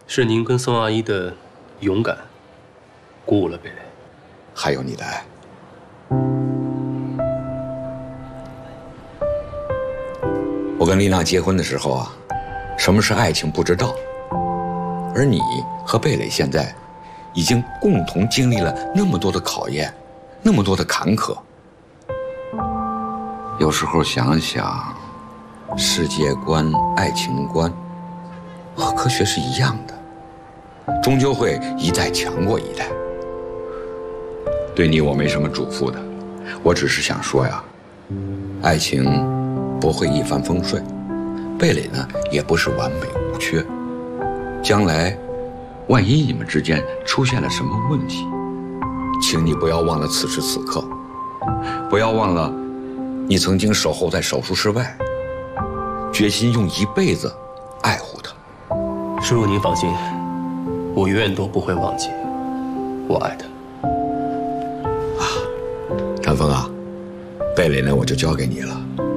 是您跟宋阿姨的勇敢鼓舞了贝蕾， 还有你的爱。我跟丽娜结婚的时候啊，什么是爱情不知道，而你和贝蕾现在已经共同经历了那么多的考验，那么多的坎坷。有时候想想，世界观、爱情观和科学是一样的，终究会一代强过一代。对你我没什么嘱咐的，我只是想说呀，爱情不会一帆风顺，贝蕾呢也不是完美无缺。将来万一你们之间出现了什么问题，请你不要忘了此时此刻，不要忘了你曾经守候在手术室外，决心用一辈子爱护他。 叔叔您放心，我永远都不会忘记我爱他。 张峰啊，贝蕾呢我就交给你了。